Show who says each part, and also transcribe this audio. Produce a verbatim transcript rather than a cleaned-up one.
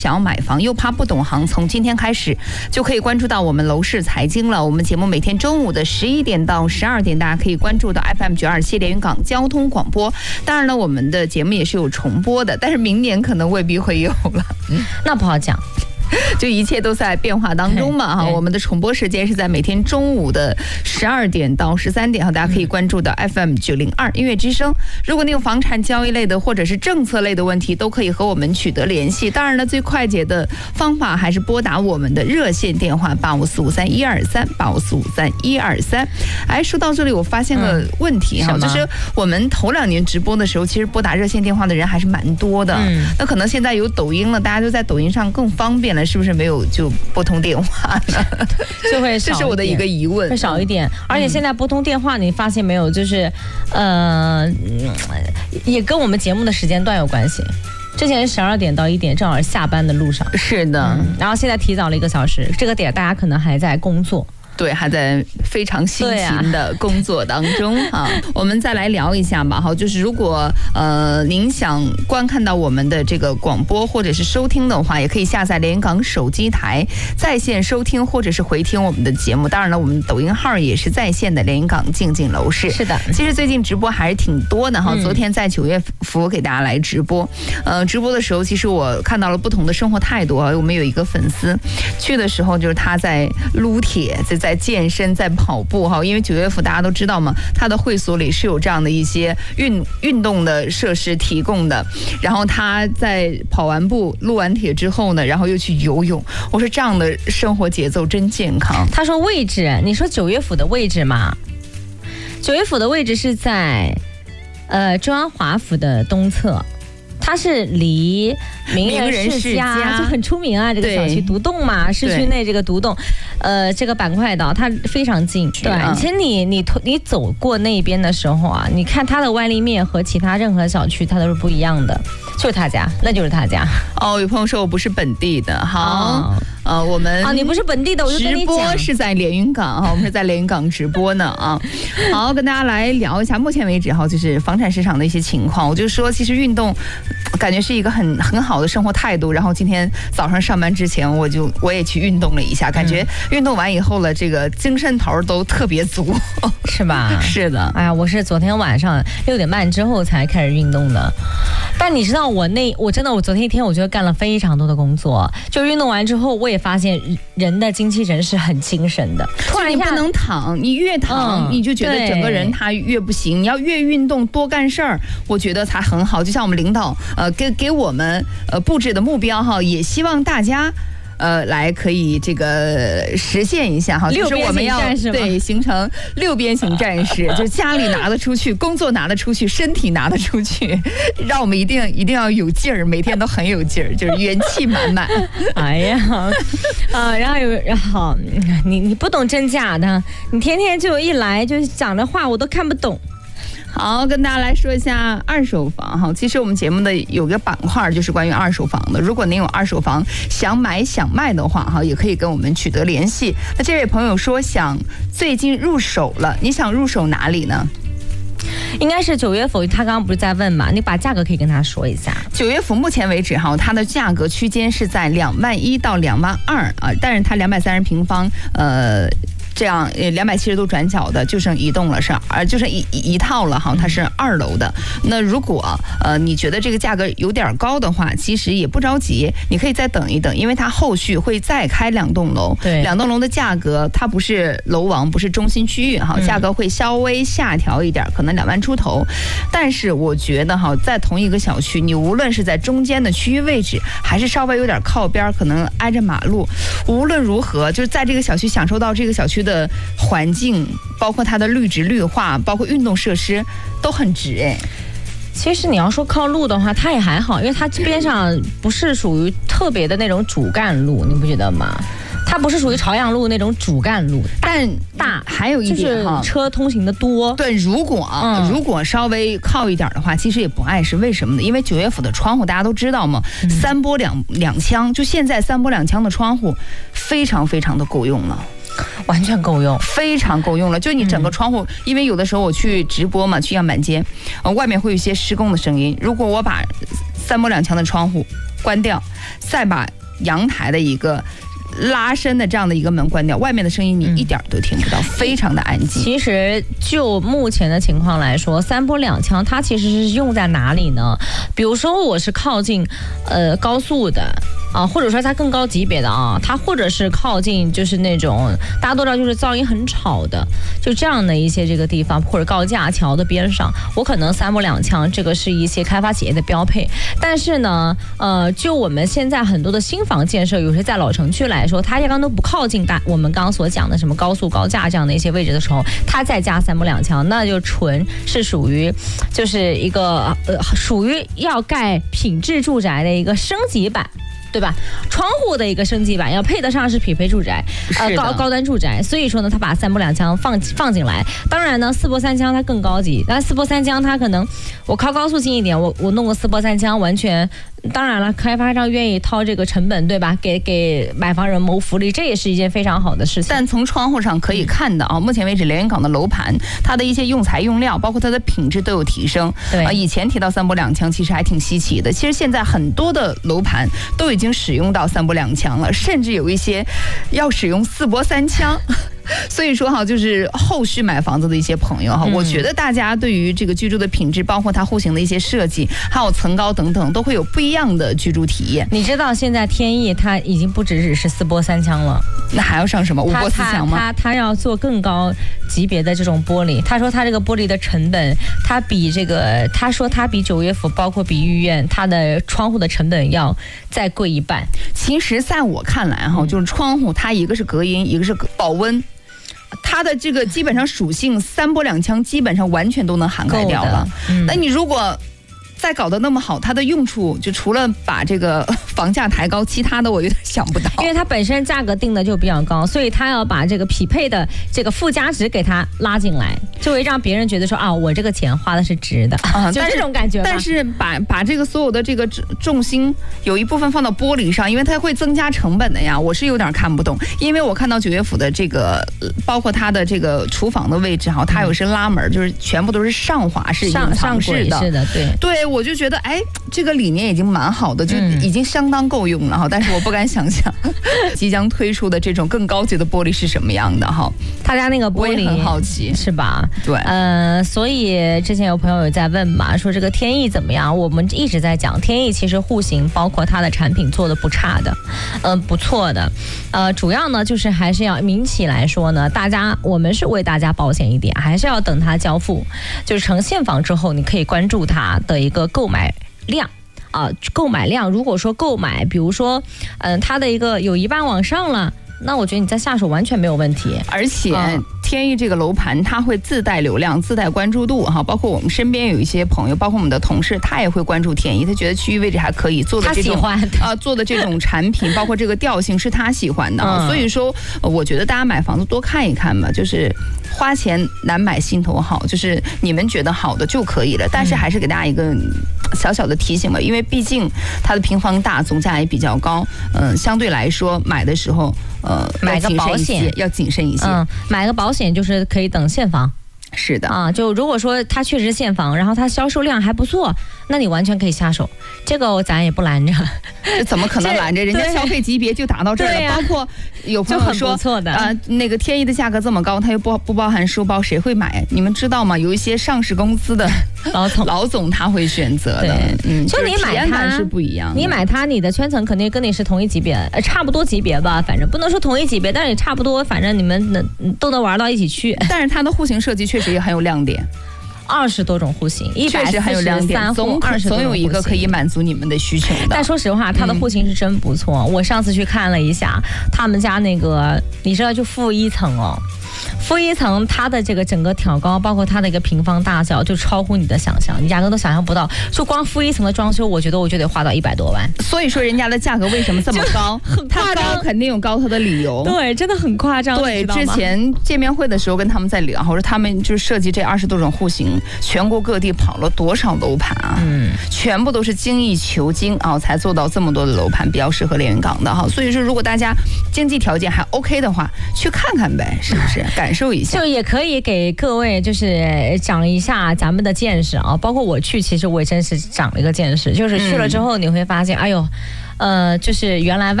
Speaker 1: 想要买房又怕不懂行，从今天开始就可以关注到我们楼市财经了。我们节目每天中午的十一点到十二点，大家可以关注到 F M 九二七连云港交通广播。当然了，我们的节目也是有重播的，但是明年可能未必会有了。
Speaker 2: 嗯，那不好讲。
Speaker 1: 就一切都在变化当中嘛哈，我们的重播时间是在每天中午的十二点到十三点哈，大家可以关注到 F M 九零二音乐之声。如果你有房产交易类的或者是政策类的问题，都可以和我们取得联系。当然了，最快捷的方法还是拨打我们的热线电话八五四五三一二三八五四五三一二三。哎，说到这里，我发现个问题哈、嗯，就是我们头两年直播的时候，其实拨打热线电话的人还是蛮多的。嗯，那可能现在有抖音了，大家就在抖音上更方便了。是不是没有就拨通电话呢？
Speaker 2: 就会少，
Speaker 1: 这是我的一个疑问，
Speaker 2: 会少一点。而且现在拨通电话，你发现没有，就是呃，也跟我们节目的时间段有关系。之前十二点到一点，正好是下班的路上。
Speaker 1: 是的、嗯，
Speaker 2: 然后现在提早了一个小时，这个点大家可能还在工作。
Speaker 1: 对，还在非常辛勤的工作当中啊。我们再来聊一下吧，哈，就是如果呃您想观看到我们的这个广播或者是收听的话，也可以下载连云港手机台在线收听或者是回听我们的节目。当然了，我们抖音号也是在线的连云港静静楼市。
Speaker 2: 是的，
Speaker 1: 其实最近直播还是挺多的哈。昨天在九月福给大家来直播，呃，直播的时候其实我看到了不同的生活态度啊。我们有一个粉丝去的时候，就是他在撸铁，在在健身，在跑步哈，因为九月福大家都知道嘛，他的会所里是有这样的一些运运动的设施提供的。然后他在跑完步、撸完铁之后呢，然后又去游泳。我说这样的生活节奏真健康。
Speaker 2: 他说位置，你说九月府的位置嘛？九月府的位置是在呃中央华府的东侧。它是离名人世家就很出名啊，这个小区独栋嘛，市区内这个独栋，呃，这个板块的它非常近。对，其实你你你走过那边的时候啊，你看它的外立面和其他任何小区它都是不一样的，就是他家，那就是他家。
Speaker 1: 哦，有朋友说我不是本地的，好。哦呃，我们
Speaker 2: 啊，你不是本地的，我就跟你讲，
Speaker 1: 直播是在连云港哈，我们是在连云港直播呢啊。好，跟大家来聊一下，目前为止哈，就是房产市场的一些情况。我就说，其实运动感觉是一个很很好的生活态度。然后今天早上上班之前，我就我也去运动了一下，感觉运动完以后了，这个精神头都特别足，
Speaker 2: 是吧？
Speaker 1: 是的。
Speaker 2: 哎呀，我是昨天晚上六点半之后才开始运动的。但你知道我那我真的我昨天一天我觉得干了非常多的工作，就运动完之后我也发现人的精气神是很精神的。
Speaker 1: 突然你不能躺，你越躺、嗯、你就觉得整个人他越不行。你要越运动多干事儿，我觉得才很好。就像我们领导呃给给我们呃布置的目标哈，也希望大家。呃，来可以这个实现一下哈，就是我们要对形成六边形战士，就是家里拿得出去，工作拿得出去，身体拿得出去，让我们一定一定要有劲儿，每天都很有劲儿，就是元气满满。
Speaker 2: 哎呀，啊，然后有然后你你不懂真假的，你天天就一来就讲的话我都看不懂。
Speaker 1: 好，跟大家来说一下二手房哈。其实我们节目的有个板块就是关于二手房的。如果您有二手房想买想卖的话哈，也可以跟我们取得联系。那这位朋友说想最近入手了，你想入手哪里呢？
Speaker 2: 应该是九月府，他刚刚不是在问嘛？你把价格可以跟他说一下。
Speaker 1: 九月府目前为止哈，它的价格区间是在两万一到两万二啊，但是它两百三十平方，呃。这样呃两百七十度转角的就剩一栋了，是而就剩一一套了哈，它是二楼的。那如果呃你觉得这个价格有点高的话，其实也不着急，你可以再等一等，因为它后续会再开两栋楼，
Speaker 2: 对，
Speaker 1: 两栋楼的价格它不是楼王，不是中心区域哈，价格会稍微下调一点，可能两万出头。但是我觉得哈，在同一个小区，你无论是在中间的区域位置，还是稍微有点靠边，可能挨着马路，无论如何，就是在这个小区享受到这个小区的的环境，包括它的绿植绿化，包括运动设施都很值哎。
Speaker 2: 其实你要说靠路的话，它也还好，因为它边上不是属于特别的那种主干路，你不觉得吗？它不是属于朝阳路那种主干路，
Speaker 1: 但大还有一点哈，
Speaker 2: 就是车通行的多。
Speaker 1: 对，如果、嗯、如果稍微靠一点的话，其实也不碍事。为什么呢？因为九月府的窗户大家都知道嘛，嗯、三波两两枪，就现在三波两枪的窗户非常非常的够用了。
Speaker 2: 完全够用，
Speaker 1: 非常够用了。就你整个窗户、嗯，因为有的时候我去直播嘛，去样板间，呃，外面会有一些施工的声音。如果我把三波两枪的窗户关掉，再把阳台的一个拉伸的这样的一个门关掉，外面的声音你一点都听不到，嗯、非常的安静。
Speaker 2: 其实就目前的情况来说，三波两枪它其实是用在哪里呢？比如说我是靠近呃高速的啊，或者说它更高级别的啊，它或者是靠近就是那种大家都知道就是噪音很吵的，就这样的一些这个地方，或者高架桥的边上，我可能三波两枪，这个是一些开发企业的标配。但是呢，呃，就我们现在很多的新房建设，有些在老城区来说，它压根都不靠近大我们刚刚所讲的什么高速高架这样的一些位置的时候，它再加三波两枪，那就纯是属于就是一个呃属于要盖品质住宅的一个升级版。对吧？窗户的一个升级版要配得上是匹配住宅，呃高高端住宅，所以说呢，他把三波两枪放放进来。当然呢，四波三枪它更高级，但四波三枪它可能我靠高速近一点，我我弄个四波三枪完全。当然了，开发商愿意掏这个成本，对吧？给给买房人谋福利，这也是一件非常好的事情。
Speaker 1: 但从窗户上可以看到啊，目前为止连云港的楼盘，它的一些用材用料，包括它的品质都有提升。
Speaker 2: 对
Speaker 1: 啊，以前提到三波两枪，其实还挺稀奇的。其实现在很多的楼盘都已经使用到三波两枪了，甚至有一些要使用四波三枪。所以说哈，就是后续买房子的一些朋友哈，嗯、我觉得大家对于这个居住的品质，包括它户型的一些设计，还有层高等等，都会有不一样的居住体验。
Speaker 2: 你知道现在天翼它已经不只只是四波三枪了，
Speaker 1: 那还要上什么五波四枪吗？
Speaker 2: 它它要做更高级别的这种玻璃。他说他这个玻璃的成本，它比这个他说他比九月府，包括比御苑，它的窗户的成本要再贵一半。
Speaker 1: 其实在我看来哈，就是窗户它一个是隔音，一个是保温。它的这个基本上属性三波两枪基本上完全都能涵盖掉了。嗯、那你如果再搞得那么好，它的用处就除了把这个房价抬高，其他的我有点想不到。
Speaker 2: 因为它本身价格定的就比较高，所以它要把这个匹配的这个附加值给它拉进来，就会让别人觉得说啊，我这个钱花的是值的啊，就这种感觉。
Speaker 1: 但是把把这个所有的这个重心有一部分放到玻璃上，因为它会增加成本的呀，我是有点看不懂。因为我看到九月府的这个，包括它的这个厨房的位置哈，它有是拉门，就是全部都是上滑式、
Speaker 2: 上上式的，是的，对
Speaker 1: 对。我就觉得，哎，这个理念已经蛮好的，就已经相当够用了哈。嗯、但是我不敢想象，即将推出的这种更高级的玻璃是什么样的哈。
Speaker 2: 他家那个玻璃，
Speaker 1: 很好奇，
Speaker 2: 是吧？
Speaker 1: 对，
Speaker 2: 呃，所以之前有朋友有在问嘛，说这个天翼怎么样？我们一直在讲天翼，其实户型包括它的产品做的不差的，嗯、呃，不错的。呃，主要呢就是还是要民企来说呢，大家我们是为大家保险一点，还是要等它交付，就是成现房之后，你可以关注它的一个购买量啊、呃，购买量如果说购买，比如说，嗯、呃，它的一个有一半往上了，那我觉得你再下手完全没有问题。
Speaker 1: 而且、嗯、天翼这个楼盘它会自带流量、自带关注度哈，包括我们身边有一些朋友，包括我们的同事，他也会关注天翼，他觉得区域位置还可以，做的这种啊、呃、做的这种产品，包括这个调性是他喜欢的、嗯、所以说、呃、我觉得大家买房子多看一看吧，就是花钱难买心头好，就是你们觉得好的就可以了，但是还是给大家一个小小的提醒吧，因为毕竟它的平方大，总价也比较高，嗯、呃，相对来说买的时候，呃，
Speaker 2: 买个保险
Speaker 1: 要谨慎一些，
Speaker 2: 嗯，买个保险就是可以等现房。
Speaker 1: 是的
Speaker 2: 啊，就如果说它确实是现房，然后它销售量还不错，那你完全可以下手，这个咱也不拦着。
Speaker 1: 这怎么可能拦着？人家消费级别就达到这儿了，啊、包括有朋友说，啊、呃，那个天翼的价格这么高，它又不不包含书包，谁会买？你们知道吗？有一些上市公司的
Speaker 2: 老总
Speaker 1: 老总他会选择的，
Speaker 2: 嗯，就你买它
Speaker 1: 是不一样的，
Speaker 2: 你买它，你的圈层肯定跟你是同一级别，呃，差不多级别吧，反正不能说同一级别，但是也差不多，反正你们能都能玩到一起去。
Speaker 1: 但是它的户型设计确实也很有亮点。
Speaker 2: 二十多种户型，一百四十三户，二十
Speaker 1: 总有一个可以满足你们的需求的。
Speaker 2: 但说实话，它的户型是真不错。嗯、我上次去看了一下，他们家那个，你知道就负一层哦。负一层它的这个整个挑高，包括它的一个平方大小，就超乎你的想象，你压根都想象不到。就光负一层的装修，我觉得我就得花到一百多万。
Speaker 1: 所以说人家的价格为什么这么高？
Speaker 2: 很夸张，
Speaker 1: 它高肯定有高它的理由。
Speaker 2: 对，真的很夸张。
Speaker 1: 对，之前见面会的时候跟他们在聊，我说他们就是设计这二十多种户型， 全国各地跑了多少楼盘啊？嗯，全部都是精益求精啊，才做到这么多的楼盘，比较适合连云港的哈。所以说，如果大家经济条件还 OK 的话，去看看呗，是不是？感受一下，
Speaker 2: 就也可以给各位就是长一下咱们的见识啊。包括我去，其实我也真是长了一个见识，就是去了之后你会发现，哎呦，呃，就是原来外